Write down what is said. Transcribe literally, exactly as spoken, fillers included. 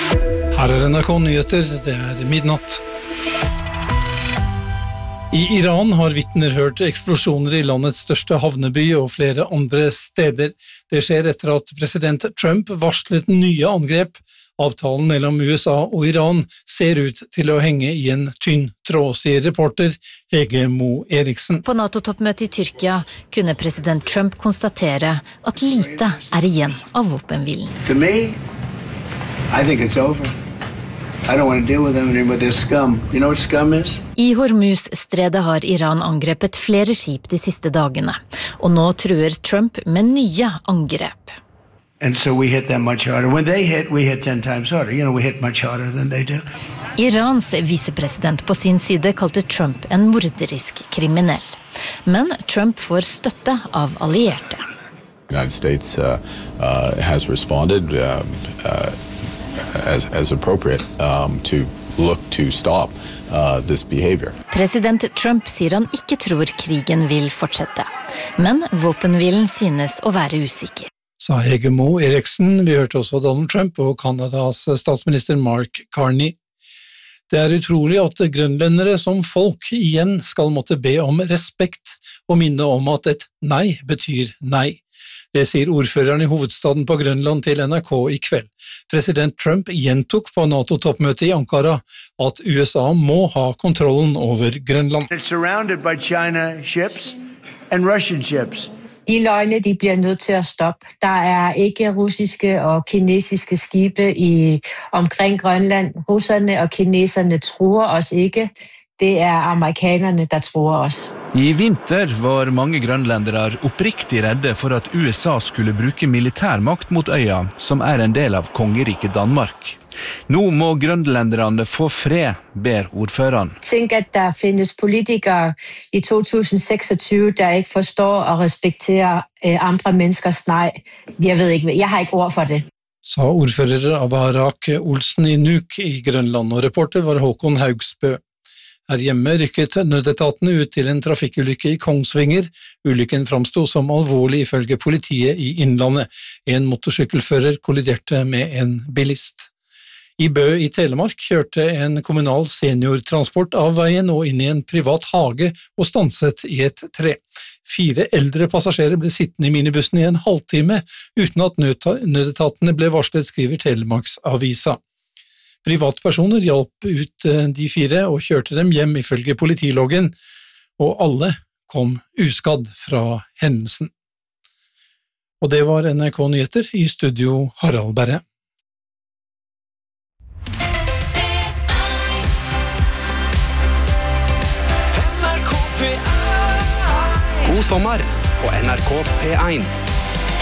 Her er N R K Nyheter, det er midnatt. I Iran har vitner hørt eksplosjoner i landets største havneby og flere andre steder. Det skjer etter at president Trump varslet nye angrep. Avtalen mellom U S A og Iran ser ut til å henge i en tynn tråd, sier reporter Hege Mo Eriksen. På NATO-toppmøtet i Tyrkia kunne president Trump konstatere at lite er igjen av våpenhvilen. To me, I think it's over. I don't want to deal with them anymore. They're scum. You know what scum is? I Hormuz-stredet har Iran angrepet flere skip de siste dagene, og nå truer Trump med nye angrep. And so we hit them much harder. When they hit, we hit ten times harder. You know, we hit much harder than they do. Irans visepresident på sin side kalte Trump en morderisk kriminell. Men Trump får støtte av allierte. United States uh, uh, has responded uh, uh, As, as appropriate um, to look to stop uh, this behavior. President Trump sier han ikke tror krigen vil fortsette, men våpenhvilen synes å være usikker. Sa Hege Mo Eriksen. Vi hørte også Donald Trump og Kanadas statsminister Mark Carney. Det er utrolig at grønlendere som folk igjen skal måtte be om respekt og minne om at et nei betyr nei. Det sier ordføreren i hovedstaden på Grønland til N R K i kveld. President Trump gjentok på NATO-toppmøtet i Ankara at U S A må ha kontrollen over Grønland. It's surrounded by China ships and Russian ships. De løgne, de bliver nødt til at stoppe. Der er ikke russiske og kinesiske skibe i omkring Grønland. Russerne og kineserne truer oss ikke. Det er amerikanerne, der truer oss. I vinter var mange grønlendere oppriktig redde for at U S A skulle bruke militærmakt mot øya, som er en del av kongeriket Danmark. Nå må grønlenderne få fred, ber ordføreren. Tænk, at der findes politikere i to tusind seksogtyve, der ikke forstår og respekterer andre menneskers nei. Jeg vet ikke, jeg har ikke ord for det. Sa ordfører Abarak Olsen i Nuuk i Grønland, og reporter var Håkon Haugsbø. Her hjemme rykket nødetatene ut til en trafikkulykke i Kongsvinger. Ulykken framstod som alvorlig ifølge politiet i Innlandet. En motorsykkelfører kolliderte med en bilist. I Bø i Telemark kjørte en kommunal seniortransport av veien og inn i en privat hage og stanset i et tre. Fire eldre passasjerer ble sittende i minibussen i en halvtime uten at nødetatene ble varslet, skriver Telemarksavisa. Privatpersoner hjalp ut de fire og kjørte dem hjem ifølge politiloggen, og alle kom uskadd fra hendelsen. Og det var N R K Nyheter, i studio Harald Berre. God sommer på N R K P en.